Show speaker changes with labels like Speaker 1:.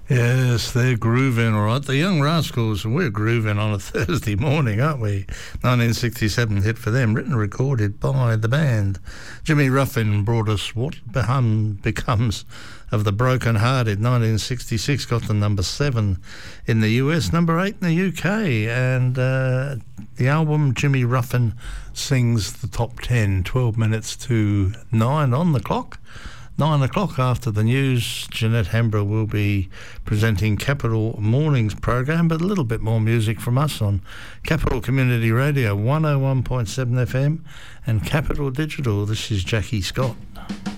Speaker 1: Yes, they're grooving all right. The Young Rascals, we're grooving on a Thursday morning, aren't we? 1967 hit for them, written and recorded by the band. Jimmy Ruffin brought us What Becomes of the Broken Hearted. 1966 got to number 7 in the US, number 8 in the UK. And the album Jimmy Ruffin Sings the Top 10, 12 minutes to 9 on the clock. 9 o'clock after the news, Jeanette Hambro will be presenting Capital Mornings program, but a little bit more music from us on Capital Community Radio, 101.7 FM and Capital Digital. This is Jackie Scott.